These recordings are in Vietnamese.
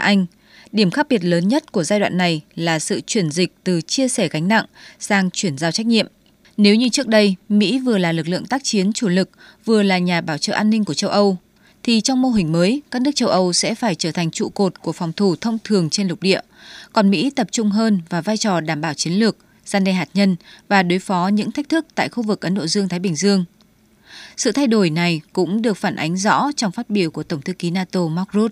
Anh. Điểm khác biệt lớn nhất của giai đoạn này là sự chuyển dịch từ chia sẻ gánh nặng sang chuyển giao trách nhiệm. Nếu như trước đây, Mỹ vừa là lực lượng tác chiến chủ lực, vừa là nhà bảo trợ an ninh của châu Âu, thì trong mô hình mới, các nước châu Âu sẽ phải trở thành trụ cột của phòng thủ thông thường trên lục địa, còn Mỹ tập trung hơn vào vai trò đảm bảo chiến lược, răn đe hạt nhân và đối phó những thách thức tại khu vực Ấn Độ Dương-Thái Bình Dương. Sự thay đổi này cũng được phản ánh rõ trong phát biểu của Tổng thư ký NATO Mark Rutte.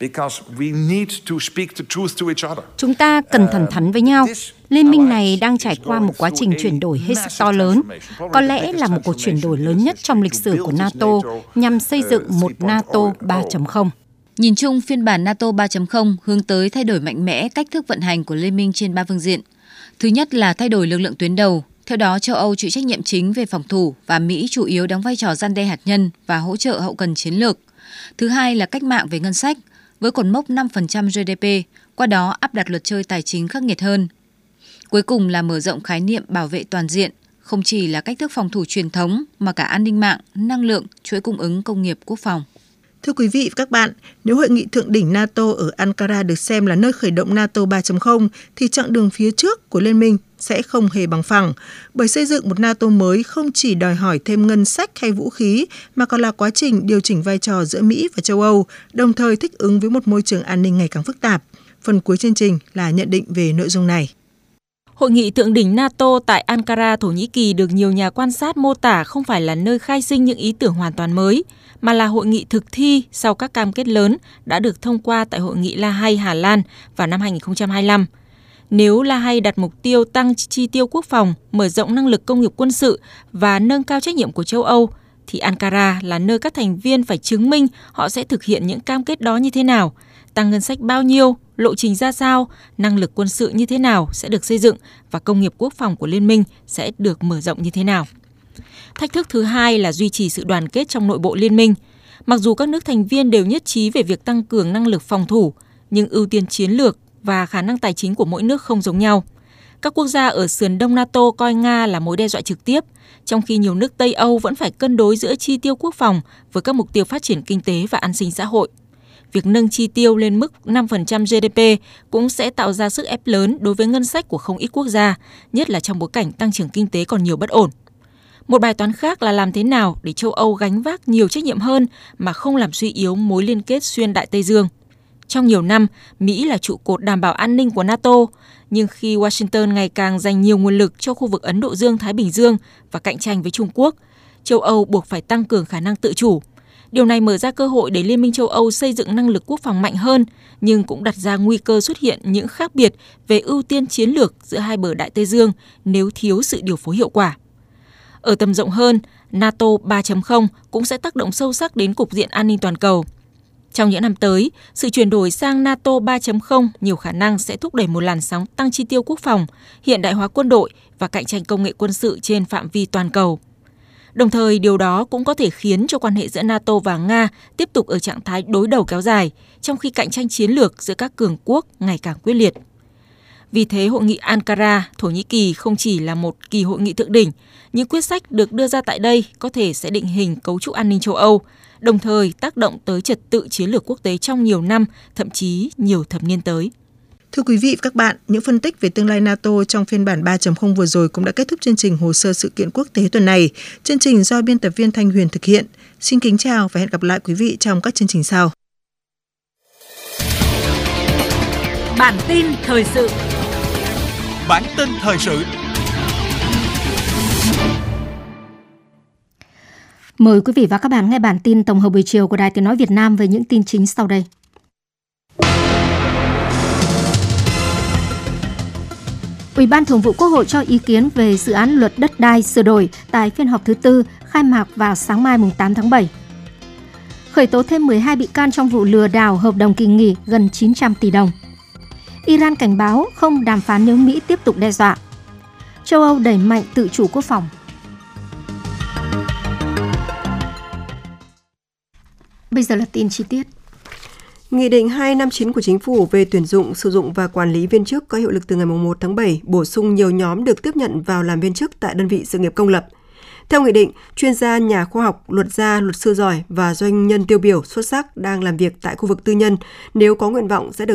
Chúng ta cần thẳng thắn với nhau. Liên minh này đang trải qua một quá trình chuyển đổi hết sức to lớn. Có lẽ là một cuộc chuyển đổi lớn nhất trong lịch sử của NATO nhằm xây dựng một NATO 3.0. Nhìn chung, phiên bản NATO 3.0 hướng tới thay đổi mạnh mẽ cách thức vận hành của Liên minh trên 3 phương diện. Thứ nhất là thay đổi lực lượng tuyến đầu. Theo đó, châu Âu chịu trách nhiệm chính về phòng thủ và Mỹ chủ yếu đóng vai trò răn đe hạt nhân và hỗ trợ hậu cần chiến lược. Thứ hai là cách mạng về ngân sách, với cột mốc 5% GDP, qua đó áp đặt luật chơi tài chính khắc nghiệt hơn. Cuối cùng là mở rộng khái niệm bảo vệ toàn diện, không chỉ là cách thức phòng thủ truyền thống mà cả an ninh mạng, năng lượng, chuỗi cung ứng công nghiệp quốc phòng. Thưa quý vị và các bạn, nếu hội nghị thượng đỉnh NATO ở Ankara được xem là nơi khởi động NATO 3.0 thì chặng đường phía trước của Liên minh sẽ không hề bằng phẳng, bởi xây dựng một NATO mới không chỉ đòi hỏi thêm ngân sách hay vũ khí mà còn là quá trình điều chỉnh vai trò giữa Mỹ và châu Âu, đồng thời thích ứng với một môi trường an ninh ngày càng phức tạp. Phần cuối chương trình là nhận định về nội dung này. Hội nghị thượng đỉnh NATO tại Ankara, Thổ Nhĩ Kỳ được nhiều nhà quan sát mô tả không phải là nơi khai sinh những ý tưởng hoàn toàn mới, mà là hội nghị thực thi sau các cam kết lớn đã được thông qua tại Hội nghị La Hay, Hà Lan vào năm 2025. Nếu La Hay đặt mục tiêu tăng chi tiêu quốc phòng, mở rộng năng lực công nghiệp quân sự và nâng cao trách nhiệm của châu Âu, thì Ankara là nơi các thành viên phải chứng minh họ sẽ thực hiện những cam kết đó như thế nào, tăng ngân sách bao nhiêu, lộ trình ra sao, năng lực quân sự như thế nào sẽ được xây dựng và công nghiệp quốc phòng của Liên minh sẽ được mở rộng như thế nào. Thách thức thứ hai là duy trì sự đoàn kết trong nội bộ Liên minh. Mặc dù các nước thành viên đều nhất trí về việc tăng cường năng lực phòng thủ, nhưng ưu tiên chiến lược và khả năng tài chính của mỗi nước không giống nhau. Các quốc gia ở sườn đông NATO coi Nga là mối đe dọa trực tiếp, trong khi nhiều nước Tây Âu vẫn phải cân đối giữa chi tiêu quốc phòng với các mục tiêu phát triển kinh tế và an sinh xã hội. Việc nâng chi tiêu lên mức 5% GDP cũng sẽ tạo ra sức ép lớn đối với ngân sách của không ít quốc gia, nhất là trong bối cảnh tăng trưởng kinh tế còn nhiều bất ổn. Một bài toán khác là làm thế nào để châu Âu gánh vác nhiều trách nhiệm hơn mà không làm suy yếu mối liên kết xuyên Đại Tây Dương. Trong nhiều năm, Mỹ là trụ cột đảm bảo an ninh của NATO, nhưng khi Washington ngày càng dành nhiều nguồn lực cho khu vực Ấn Độ Dương-Thái Bình Dương và cạnh tranh với Trung Quốc, châu Âu buộc phải tăng cường khả năng tự chủ. Điều này mở ra cơ hội để Liên minh châu Âu xây dựng năng lực quốc phòng mạnh hơn, nhưng cũng đặt ra nguy cơ xuất hiện những khác biệt về ưu tiên chiến lược giữa hai bờ Đại Tây Dương nếu thiếu sự điều phối hiệu quả. Ở tầm rộng hơn, NATO 3.0 cũng sẽ tác động sâu sắc đến cục diện an ninh toàn cầu. Trong những năm tới, sự chuyển đổi sang NATO 3.0 nhiều khả năng sẽ thúc đẩy một làn sóng tăng chi tiêu quốc phòng, hiện đại hóa quân đội và cạnh tranh công nghệ quân sự trên phạm vi toàn cầu. Đồng thời, điều đó cũng có thể khiến cho quan hệ giữa NATO và Nga tiếp tục ở trạng thái đối đầu kéo dài, trong khi cạnh tranh chiến lược giữa các cường quốc ngày càng quyết liệt. Vì thế, Hội nghị Ankara, Thổ Nhĩ Kỳ không chỉ là một kỳ hội nghị thượng đỉnh, những quyết sách được đưa ra tại đây có thể sẽ định hình cấu trúc an ninh châu Âu, đồng thời tác động tới trật tự chiến lược quốc tế trong nhiều năm, thậm chí nhiều thập niên tới. Thưa quý vị và các bạn, những phân tích về tương lai NATO trong phiên bản 3.0 vừa rồi cũng đã kết thúc chương trình Hồ sơ sự kiện quốc tế tuần này. Chương trình do biên tập viên Thanh Huyền thực hiện. Xin kính chào và hẹn gặp lại quý vị trong các chương trình sau. Bản tin thời sự. Bản tin thời sự. Mời quý vị và các bạn nghe bản tin tổng hợp buổi chiều của Đài Tiếng nói Việt Nam với những tin chính sau đây. Ủy ban Thường vụ Quốc hội cho ý kiến về dự án luật đất đai sửa đổi tại phiên họp thứ 4 khai mạc vào sáng mai 8 tháng 7. Khởi tố thêm 12 bị can trong vụ lừa đảo hợp đồng kỳ nghỉ gần 900 tỷ đồng. Iran cảnh báo không đàm phán nếu Mỹ tiếp tục đe dọa. Châu Âu đẩy mạnh tự chủ quốc phòng. Bây giờ là tin chi tiết. Nghị định 259 của Chính phủ về tuyển dụng, sử dụng và quản lý viên chức có hiệu lực từ ngày 1 tháng 7, bổ sung nhiều nhóm được tiếp nhận vào làm viên chức tại đơn vị sự nghiệp công lập. Theo nghị định, chuyên gia, nhà khoa học, luật gia, luật sư giỏi và doanh nhân tiêu biểu xuất sắc đang làm việc tại khu vực tư nhân nếu có nguyện vọng sẽ được